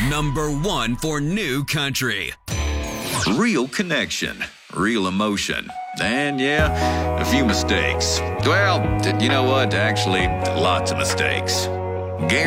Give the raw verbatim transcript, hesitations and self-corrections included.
Number one for new country. Real connection, real emotion, and yeah, a few mistakes. Well, you know what? Actually, lots of mistakes. Guaranteed